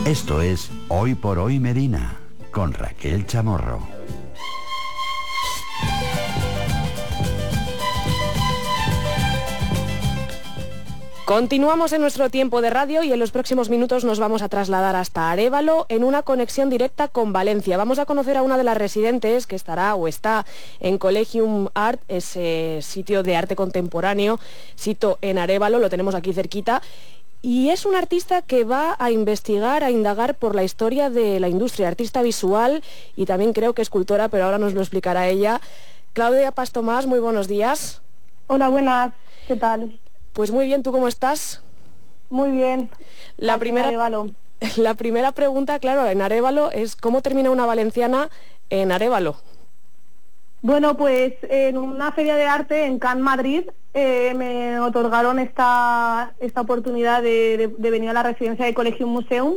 Esto es Hoy por Hoy Medina, con Raquel Chamorro. Continuamos en nuestro tiempo de radio y en los próximos minutos nos vamos a trasladar hasta Arévalo en una conexión directa con Valencia. Vamos a conocer a una de las residentes que estará o está en Collegium Art, ese sitio de arte contemporáneo, sito en Arévalo, lo tenemos aquí cerquita. Y es una artista que va a investigar, a indagar por la historia de la industria, artista visual y también creo que escultora, pero ahora nos lo explicará ella. Claudia Paz Tomás, muy buenos días. Hola, buenas, ¿qué tal? Pues muy bien, ¿tú cómo estás? Muy bien. La primera pregunta, claro, en Arévalo es ¿cómo termina una valenciana en Arévalo? Bueno, pues en una feria de arte en Cannes, Madrid, me otorgaron esta oportunidad de venir a la residencia de Collegium Museum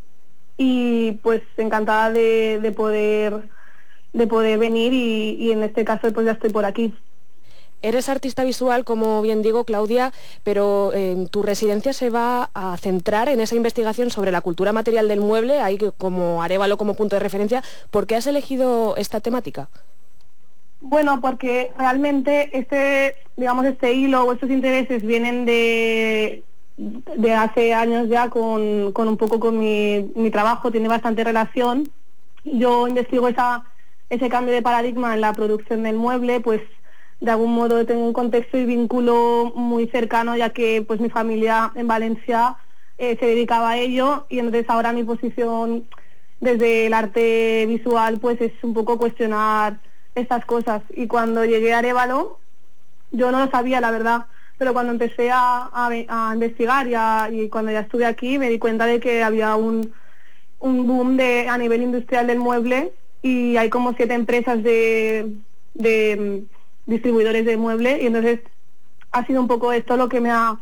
y pues encantada de poder venir y en este caso pues ya estoy por aquí. Eres artista visual, como bien digo, Claudia, pero tu residencia se va a centrar en esa investigación sobre la cultura material del mueble, ahí como Arévalo como punto de referencia. ¿Por qué has elegido esta temática? Bueno, porque realmente este hilo o estos intereses vienen de hace años ya con un poco con mi trabajo, tiene bastante relación. Yo investigo ese cambio de paradigma en la producción del mueble, pues de algún modo tengo un contexto y vínculo muy cercano, ya que pues mi familia en Valencia se dedicaba a ello y entonces ahora mi posición desde el arte visual pues es un poco cuestionar estas cosas. Y cuando llegué a Arévalo, yo no lo sabía, la verdad, pero cuando empecé a investigar y cuando ya estuve aquí me di cuenta de que había un boom a nivel industrial del mueble y hay como 7 empresas de distribuidores de mueble y entonces ha sido un poco esto lo que me ha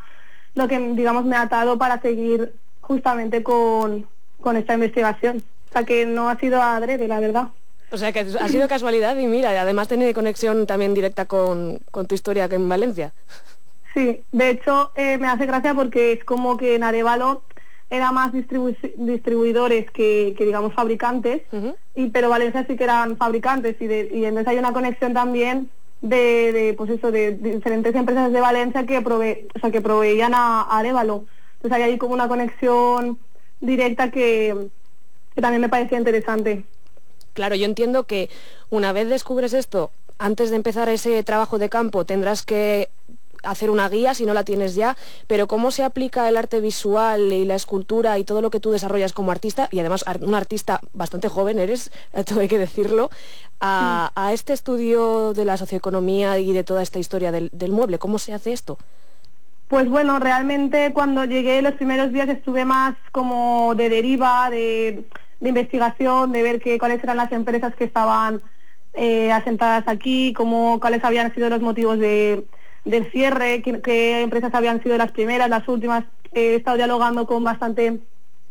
atado para seguir justamente con esta investigación. O sea que no ha sido adrede, la verdad. O sea que ha sido casualidad y mira, además tiene conexión también directa con tu historia aquí en Valencia. Sí, de hecho me hace gracia porque es como que en Arévalo era más distribuidores que digamos fabricantes, pero Valencia sí que eran fabricantes y entonces hay una conexión también de diferentes empresas de Valencia que proveían a Arévalo. Entonces hay ahí como una conexión directa que también me parecía interesante. Claro, yo entiendo que una vez descubres esto, antes de empezar ese trabajo de campo tendrás que hacer una guía si no la tienes ya, pero ¿cómo se aplica el arte visual y la escultura y todo lo que tú desarrollas como artista, y además un artista bastante joven eres, todo hay que decirlo, a este estudio de la socioeconomía y de toda esta historia del mueble? ¿Cómo se hace esto? Pues bueno, realmente cuando llegué los primeros días estuve más como de deriva, de investigación, de ver cuáles eran las empresas que estaban asentadas aquí, cuáles habían sido los motivos del cierre, qué empresas habían sido las primeras, las últimas. He estado dialogando con bastantes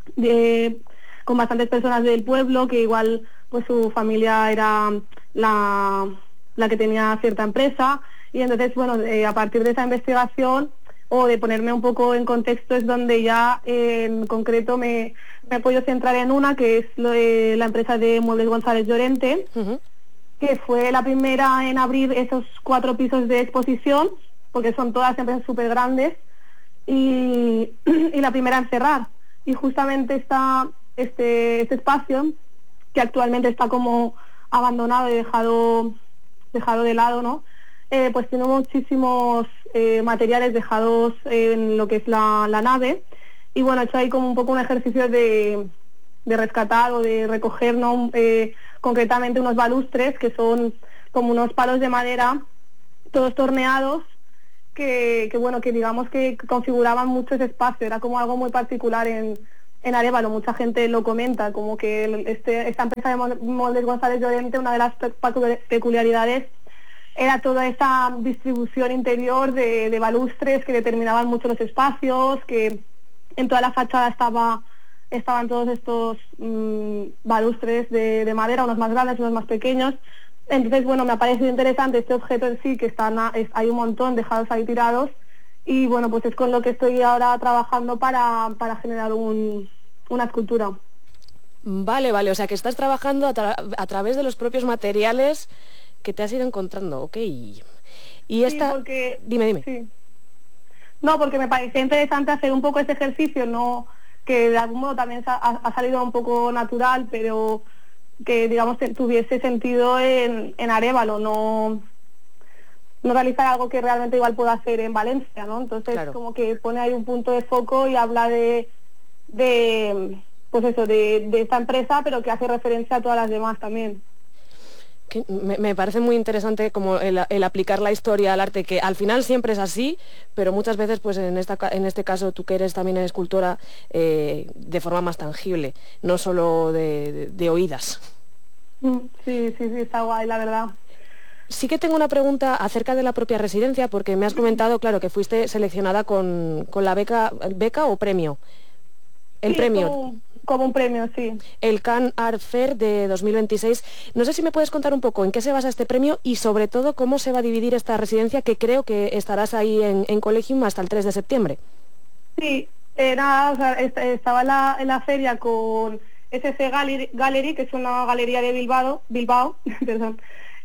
personas del pueblo que igual pues su familia era la que tenía cierta empresa y entonces bueno, a partir de esa investigación o de ponerme un poco en contexto es donde ya en concreto me he podido centrar en una que es la empresa de Muebles González Llorente, que fue la primera en abrir esos 4 pisos de exposición, porque son todas empresas súper grandes, y la primera en cerrar. Y justamente está este espacio, que actualmente está como abandonado y dejado de lado, ¿no? Pues tiene muchísimos materiales dejados en lo que es la nave, y bueno, he hecho ahí como un poco un ejercicio de rescatar o de recoger, ¿no? Concretamente unos balustres que son como unos palos de madera todos torneados que digamos que configuraban mucho ese espacio. Era como algo muy particular en Arévalo. Mucha gente lo comenta como que esta empresa de Moldes González Llorente, una de las peculiaridades era toda esta distribución interior de balustres que determinaban mucho los espacios, que en toda la fachada estaban todos estos balustres de madera, unos más grandes, unos más pequeños. Entonces, bueno, me ha parecido interesante este objeto en sí, que hay un montón dejados ahí tirados, y bueno, pues es con lo que estoy ahora trabajando para generar una escultura. Vale, o sea que estás trabajando a través de los propios materiales que te has ido encontrando, ok. Y esta... Sí, porque... Dime. Sí. No, porque me parecía interesante hacer un poco ese ejercicio, no que de algún modo también ha salido un poco natural, pero que, digamos, tuviese sentido en Arévalo, no realizar algo que realmente igual pueda hacer en Valencia, ¿no? Entonces, claro, como que pone ahí un punto de foco y habla de pues eso, de esta empresa, pero que hace referencia a todas las demás también. Me parece muy interesante como el aplicar la historia al arte, que al final siempre es así, pero muchas veces, pues en este caso, tú que eres también escultora, de forma más tangible, no solo de oídas. Sí, está guay, la verdad. Sí que tengo una pregunta acerca de la propia residencia, porque me has comentado, claro, que fuiste seleccionada con la beca o premio. El premio. Como un premio, sí. El Cannes Art Fair de 2026. No sé si me puedes contar un poco en qué se basa este premio y sobre todo cómo se va a dividir esta residencia, que creo que estarás ahí en Collegium hasta el 3 de septiembre. Sí, estaba en la feria con SC Gallery, que es una galería de Bilbao, perdón.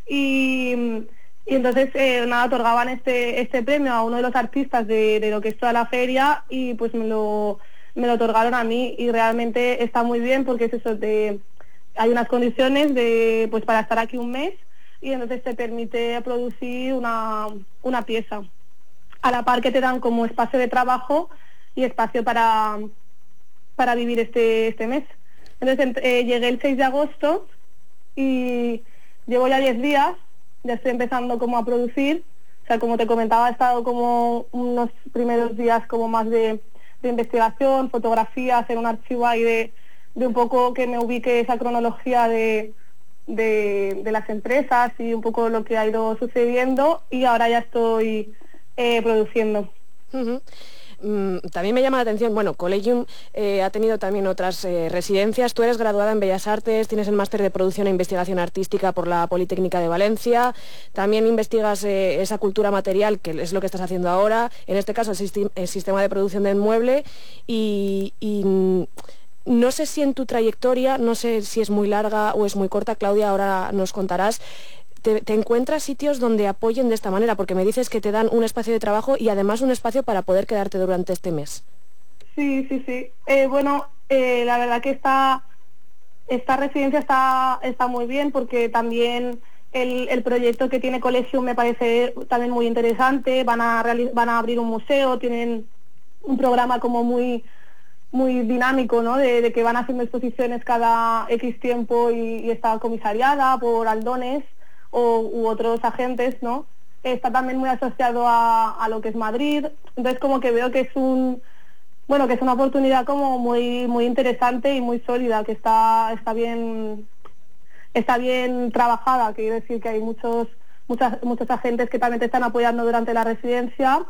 Y entonces otorgaban este premio a uno de los artistas de lo que es toda la feria, y pues me lo otorgaron a mí, y realmente está muy bien porque es eso, hay unas condiciones pues para estar aquí un mes, y entonces te permite producir una pieza. A la par que te dan como espacio de trabajo y espacio para vivir este mes. Entonces llegué el 6 de agosto y llevo ya 10 días, ya estoy empezando como a producir. O sea, como te comentaba, he estado como unos primeros días como más de investigación, fotografía, hacer un archivo ahí de un poco que me ubique esa cronología de las empresas y un poco lo que ha ido sucediendo, y ahora ya estoy produciendo. Uh-huh. También me llama la atención, bueno, Collegium ha tenido también otras residencias. Tú eres graduada en Bellas Artes, tienes el máster de Producción e Investigación Artística por la Politécnica de Valencia, también investigas esa cultura material, que es lo que estás haciendo ahora, en este caso el sistema de producción del mueble, y no sé si en tu trayectoria, no sé si es muy larga o es muy corta, Claudia, ahora nos contarás, ¿Te encuentras sitios donde apoyen de esta manera? Porque me dices que te dan un espacio de trabajo y además un espacio para poder quedarte durante este mes. Sí. La verdad que esta residencia está muy bien, porque también el proyecto que tiene Collegium me parece también muy interesante. Van a abrir un museo, tienen un programa como muy dinámico, ¿no? De que van haciendo exposiciones cada X tiempo, y está comisariada por Aldones u otros agentes, ¿no? Está también muy asociado a lo que es Madrid. Entonces como que veo que es que es una oportunidad como muy interesante y muy sólida, que está bien trabajada. Quiero decir que hay muchos agentes que también te están apoyando durante la residencia,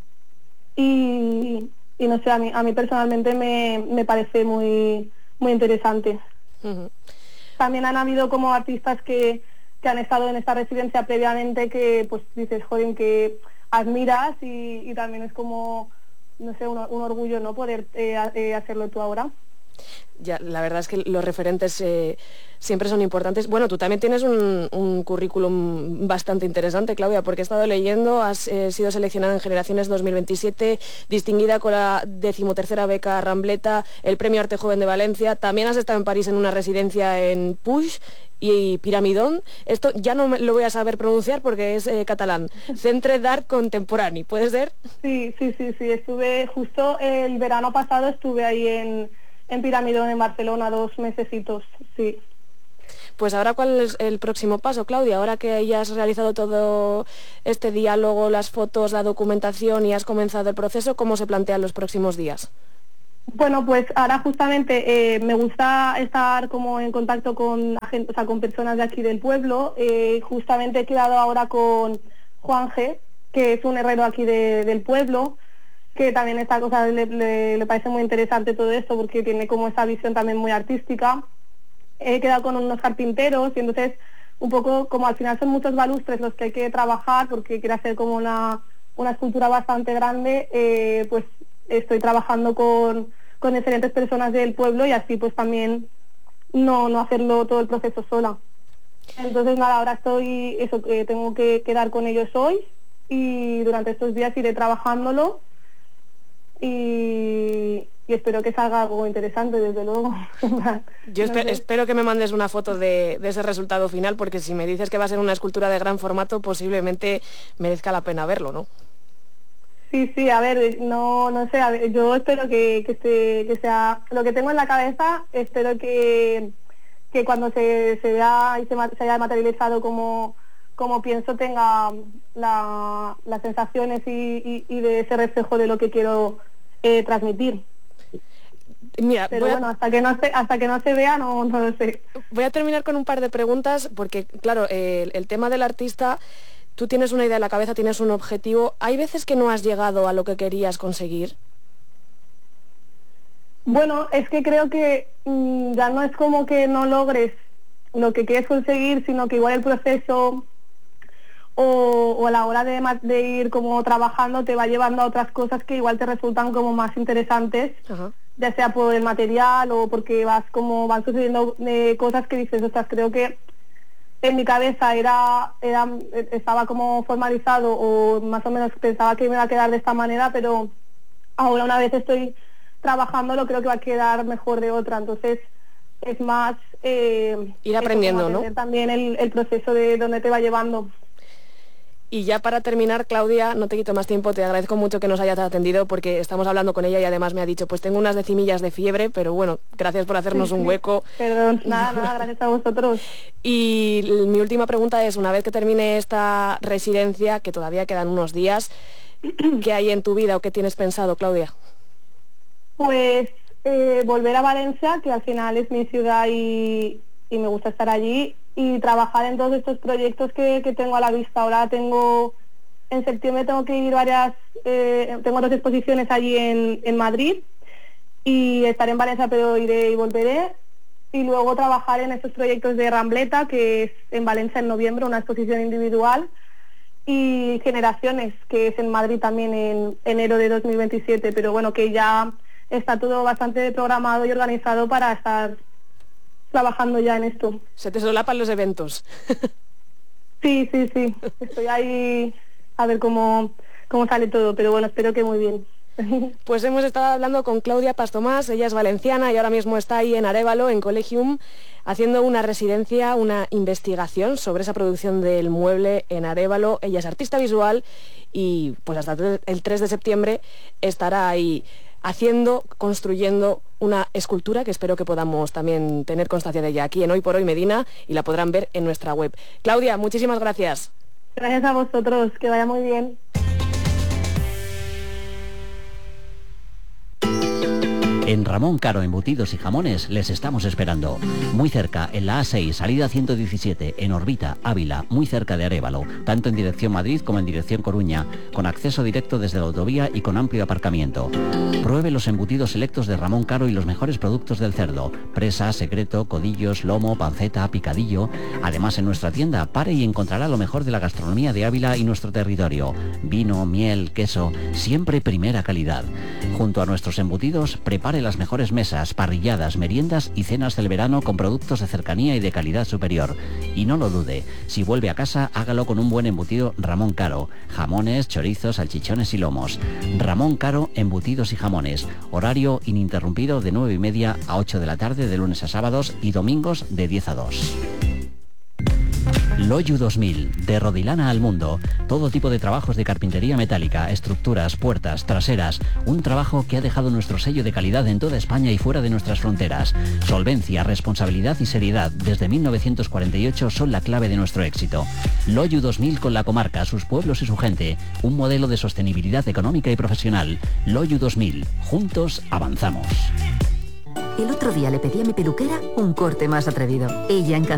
y no sé, a mí personalmente me parece muy interesante. Uh-huh. También han habido como artistas que han estado en esta residencia previamente, que pues dices, joder, que admiras, y también es como, no sé, un orgullo, ¿no?, poder hacerlo tú ahora. Ya, la verdad es que los referentes siempre son importantes. Bueno, tú también tienes un currículum bastante interesante, Claudia, porque he estado leyendo, has sido seleccionada en Generaciones 2027, distinguida con la 13ª beca Rambleta, el Premio Arte Joven de Valencia, también has estado en París en una residencia en Puig y Piramidón. Esto ya no lo voy a saber pronunciar porque es catalán. Centre d'Art Contemporani, ¿puede ser? Sí, estuve justo el verano pasado, estuve ahí en Piramidón, en Barcelona, 2 mesecitos, sí. Pues ahora, ¿cuál es el próximo paso, Claudia? Ahora que ya has realizado todo este diálogo, las fotos, la documentación, y has comenzado el proceso, ¿cómo se plantean los próximos días? Bueno, pues ahora justamente me gusta estar como en contacto con gente, o sea, con personas de aquí del pueblo. Justamente he quedado ahora con Juan G., que es un herrero aquí del pueblo, que también esta cosa le parece muy interesante todo esto, porque tiene como esa visión también muy artística. He quedado con unos carpinteros, y entonces un poco como al final son muchos balustres los que hay que trabajar, porque quiero hacer como una escultura bastante grande. Pues estoy trabajando con excelentes personas del pueblo, y así pues también no hacerlo todo el proceso sola. Entonces nada, ahora tengo que quedar con ellos hoy y durante estos días iré trabajándolo y espero que salga algo interesante, desde luego. Yo espero que me mandes una foto de ese resultado final, porque si me dices que va a ser una escultura de gran formato, posiblemente merezca la pena verlo, ¿no? Sí, a ver, no sé, a ver, yo espero que sea lo que tengo en la cabeza. Espero que cuando se vea y se haya materializado como pienso, tenga las sensaciones y de ese reflejo de lo que quiero transmitir. Mira, pero bueno, hasta que no se vea no lo sé. Voy a terminar con un par de preguntas, porque claro, el tema del artista, tú tienes una idea en la cabeza, tienes un objetivo. ¿Hay veces que no has llegado a lo que querías conseguir? Bueno, es que creo que ya no es como que no logres lo que quieres conseguir, sino que igual el proceso o a la hora de ir como trabajando te va llevando a otras cosas que igual te resultan como más interesantes. Ajá. Ya sea por el material o porque van sucediendo cosas que dices, ostras, creo que en mi cabeza estaba como formalizado, o más o menos pensaba que me iba a quedar de esta manera, pero ahora, una vez estoy trabajándolo, creo que va a quedar mejor de otra. Entonces es más ir aprendiendo, ¿no? También el proceso de dónde te va llevando. Y ya para terminar, Claudia, no te quito más tiempo, te agradezco mucho que nos hayas atendido, porque estamos hablando con ella y además me ha dicho, pues tengo unas decimillas de fiebre, pero bueno, gracias por hacernos un hueco. Pero nada, gracias a vosotros. Y mi última pregunta es, una vez que termine esta residencia, que todavía quedan unos días, ¿qué hay en tu vida o qué tienes pensado, Claudia? Pues volver a Valencia, que al final es mi ciudad y me gusta estar allí, y trabajar en todos estos proyectos que tengo a la vista. Ahora en septiembre tengo que ir tengo 2 exposiciones allí en Madrid, y estaré en Valencia, pero iré y volveré. Y luego trabajar en estos proyectos de Rambleta, que es en Valencia en noviembre, una exposición individual, y Generaciones, que es en Madrid también en enero de 2027, pero bueno, que ya está todo bastante programado y organizado para estar trabajando ya en esto. Se te solapan los eventos. Sí. Estoy ahí a ver cómo sale todo, pero bueno, espero que muy bien. Pues hemos estado hablando con Claudia Pastomás, ella es valenciana y ahora mismo está ahí en Arévalo, en Collegium, haciendo una residencia, una investigación sobre esa producción del mueble en Arévalo. Ella es artista visual y pues hasta el 3 de septiembre estará ahí construyendo una escultura que espero que podamos también tener constancia de ella aquí en Hoy por Hoy Medina, y la podrán ver en nuestra web. Claudia, muchísimas gracias. Gracias a vosotros, que vaya muy bien. En Ramón Caro Embutidos y Jamones les estamos esperando. Muy cerca, en la A6, salida 117, en Orbita, Ávila, muy cerca de Arévalo, tanto en dirección Madrid como en dirección Coruña, con acceso directo desde la autovía y con amplio aparcamiento. Pruebe los embutidos selectos de Ramón Caro y los mejores productos del cerdo: presa, secreto, codillos, lomo, panceta, picadillo. Además, en nuestra tienda pare y encontrará lo mejor de la gastronomía de Ávila y nuestro territorio: vino, miel, queso, siempre primera calidad. Junto a nuestros embutidos, prepare las mejores mesas, parrilladas, meriendas y cenas del verano con productos de cercanía y de calidad superior. Y no lo dude, si vuelve a casa, hágalo con un buen embutido Ramón Caro: jamones, chorizos, salchichones y lomos. Ramón Caro Embutidos y Jamones. Horario ininterrumpido de 9:30 a 8 de la tarde, de lunes a sábados, y domingos de 10 a 2. Loyu 2000, de Rodilana al mundo. Todo tipo de trabajos de carpintería metálica, estructuras, puertas, traseras. Un trabajo que ha dejado nuestro sello de calidad en toda España y fuera de nuestras fronteras. Solvencia, responsabilidad y seriedad desde 1948 son la clave de nuestro éxito. Loyu 2000 con la comarca, sus pueblos y su gente. Un modelo de sostenibilidad económica y profesional. Loyu 2000. Juntos avanzamos. El otro día le pedí a mi peluquera un corte más atrevido. Ella encantada.